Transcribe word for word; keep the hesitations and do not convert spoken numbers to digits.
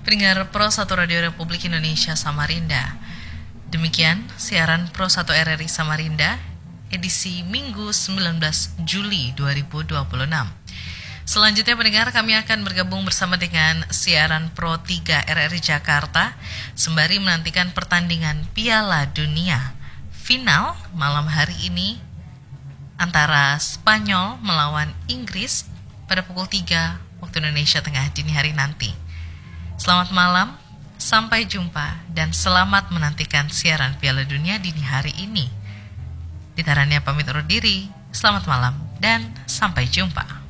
Pendengar Pro satu Radio Republik Indonesia Samarinda. Demikian siaran Pro satu R R I Samarinda edisi Minggu sembilan belas Juli dua ribu dua puluh enam. Selanjutnya pendengar, kami akan bergabung bersama dengan siaran Pro tiga R R I Jakarta sembari menantikan pertandingan Piala Dunia final malam hari ini antara Spanyol melawan Inggris pada pukul tiga waktu Indonesia Tengah dini hari nanti. Selamat malam, sampai jumpa, dan selamat menantikan siaran Piala Dunia dini hari ini. Ditaranya pamit undur diri, selamat malam, dan sampai jumpa.